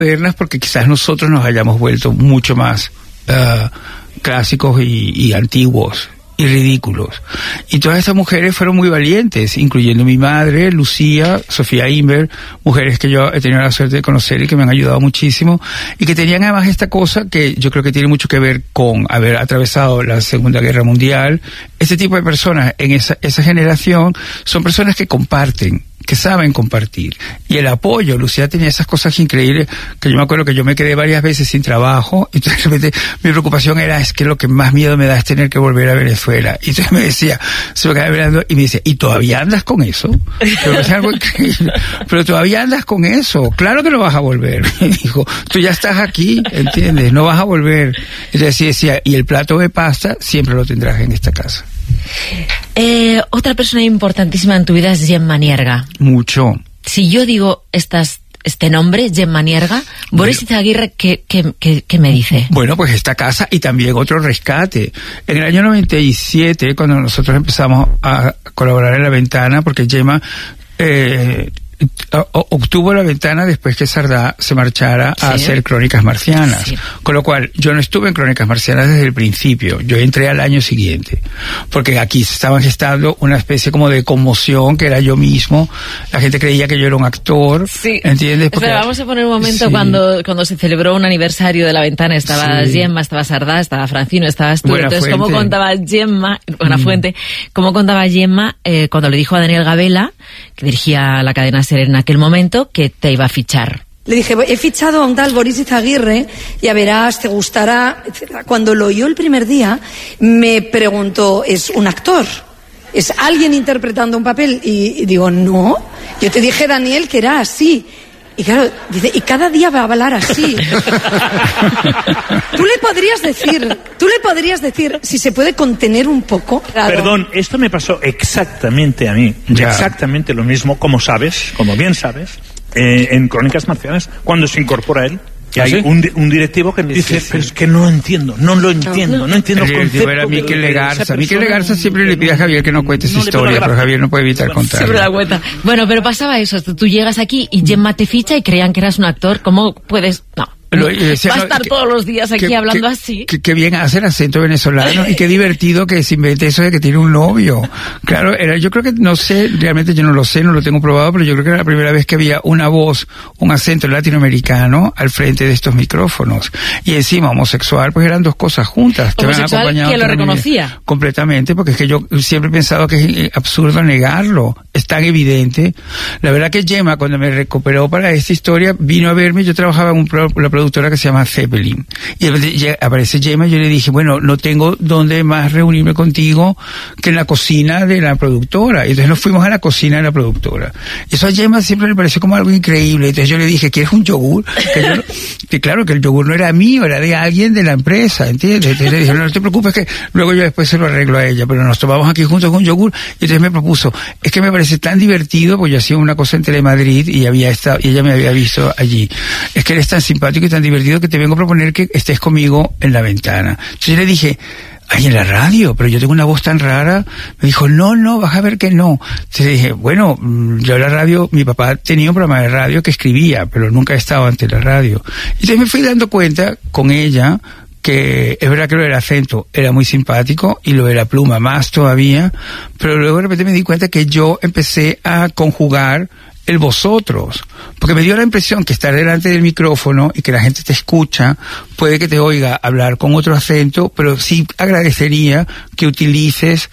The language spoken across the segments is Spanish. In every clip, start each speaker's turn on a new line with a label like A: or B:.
A: modernas porque quizás nosotros nos hayamos vuelto mucho más clásicos y antiguos y ridículos. Y todas estas mujeres fueron muy valientes, incluyendo mi madre, Lucía, Sofía Inver, mujeres que yo he tenido la suerte de conocer y que me han ayudado muchísimo, y que tenían además esta cosa que yo creo que tiene mucho que ver con haber atravesado la Segunda Guerra Mundial. Este tipo de personas en esa generación son personas que comparten, que saben compartir. Y el apoyo, Lucía tenía esas cosas increíbles, que yo me acuerdo que yo me quedé varias veces sin trabajo, y entonces de repente mi preocupación era, es que lo que más miedo me da es tener que volver a Venezuela. Y entonces me decía, se me quedaba mirando y me dice, ¿y todavía andas con eso? Pero es algo increíble. Pero todavía andas con eso, claro que no vas a volver. Me dijo, tú ya estás aquí, ¿entiendes? No vas a volver. Entonces decía, y el plato de pasta siempre lo tendrás en esta casa.
B: Otra persona importantísima en tu vida es Gemma Nierga.
A: Mucho.
B: Si yo digo este nombre, Gemma Nierga, Boris Izaguirre, ¿qué me dice?
A: Bueno, pues esta casa y también otro rescate. En el año 97, cuando nosotros empezamos a colaborar en La Ventana, porque Gemma obtuvo La Ventana después que Sardá se marchara a hacer Crónicas Marcianas. Sí. Con lo cual, yo no estuve en Crónicas Marcianas desde el principio. Yo entré al año siguiente. Porque aquí se estaba gestando una especie como de conmoción, que era yo mismo. La gente creía que yo era un actor. Sí. ¿Entiendes? Porque,
B: espera, vamos a poner un momento cuando se celebró un aniversario de La Ventana. Estaba Gemma, estaba Sardá, estaba Francino, estabas tú. Entonces, ¿cómo contaba Gemma, Buenafuente, cómo contaba Gemma cuando le dijo a Daniel Gabela, que dirigía la cadena SER en aquel momento, que te iba a fichar?
C: Le dije, he fichado a un tal Boris Izaguirre, ya verás, te gustará, etc. Cuando lo oyó el primer día, me preguntó, ¿es un actor? ¿Es alguien interpretando un papel? Y digo, no, yo te dije, Daniel, que era así. Y claro, dice, y cada día va a hablar así. Tú le podrías decir si se puede contener un poco.
D: Perdón, esto me pasó exactamente a mí. Exactamente lo mismo, como bien sabes, en Crónicas Marcianas, cuando se incorpora él. Que hay un directivo que me dice, pero es que no lo entiendo el concepto.
A: Era Miquel Legarza. Miquel Legarza siempre le pide a Javier que no cuente su historia, pero Javier no puede evitar contarla.
B: Siempre la cuenta. Bueno, pero pasaba eso, tú llegas aquí y Gemma te ficha y creían que eras un actor, ¿cómo puedes...? No. Va a estar todos los días aquí hablando así.
A: Que bien hace el acento venezolano y qué divertido que se invente eso de que tiene un novio. Claro, yo creo que, no sé, realmente yo no lo sé, no lo tengo probado, pero yo creo que era la primera vez que había una voz, un acento latinoamericano al frente de estos micrófonos. Y encima homosexual, pues eran dos cosas juntas.
B: Homosexual que lo reconocía.
A: Completamente, porque es que yo siempre he pensado que es absurdo negarlo. Es tan evidente. La verdad que Gemma, cuando me recuperó para esta historia, vino a verme. Yo trabajaba en la productora que se llama Zeppelin, y aparece Gemma y yo le dije, bueno, no tengo dónde más reunirme contigo que en la cocina de la productora. Y entonces nos fuimos a la cocina de la productora. Y eso a Gemma siempre le pareció como algo increíble. Entonces yo le dije, ¿quieres un yogur? Que claro, que el yogur no era mío, era de alguien de la empresa, ¿entiendes? Entonces le dije, no te preocupes, que luego yo después se lo arreglo a ella, pero nos tomamos aquí juntos un yogur. Y entonces me propuso, es que me parece tan divertido, porque yo hacía una cosa en Telemadrid y ella me había visto allí. Es que eres tan simpático y tan divertido que te vengo a proponer que estés conmigo en La Ventana. Entonces yo le dije, ay, en la radio, pero yo tengo una voz tan rara. Me dijo, no, vas a ver que no. Entonces dije, bueno, yo la radio, mi papá tenía un programa de radio que escribía, pero nunca he estado ante la radio. Y entonces me fui dando cuenta con ella que es verdad que lo del acento era muy simpático y lo de la pluma más todavía, pero luego de repente me di cuenta que yo empecé a conjugar el vosotros, porque me dio la impresión que estar delante del micrófono y que la gente te escucha, puede que te oiga hablar con otro acento, pero sí agradecería que utilices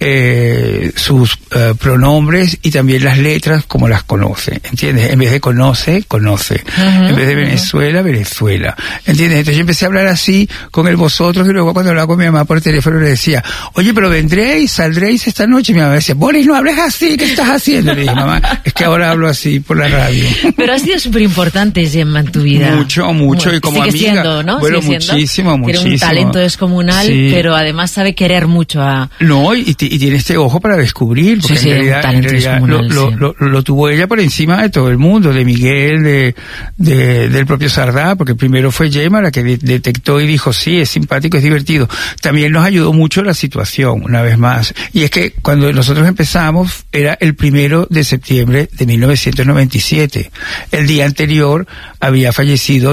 A: sus pronombres y también las letras como las conoce, ¿entiendes? En vez de conoce. En vez de Venezuela, Venezuela, ¿entiendes? Entonces yo empecé a hablar así con el vosotros, y luego cuando hablaba con mi mamá por teléfono le decía, oye, pero saldréis esta noche. Y mi mamá decía, Boris, no hables así, ¿qué estás haciendo? Le dije, mamá, es que ahora hablo así por la radio.
B: Pero ha sido súper importante, Gemma, en tu vida.
A: Mucho, y como
B: sigue
A: amiga.
B: Siendo, ¿no?
A: Bueno,
B: sigue siendo.
A: muchísimo.
B: Tiene un talento descomunal, pero además sabe querer mucho a...
A: No, y tiene este ojo para descubrir, porque en realidad lo tuvo ella por encima de todo el mundo, de Miguel, del propio Sardá, porque primero fue Gemma la que detectó y dijo, sí, es simpático, es divertido. También nos ayudó mucho la situación, una vez más, y es que cuando nosotros empezamos era el 1 de septiembre de 1997. El día anterior había fallecido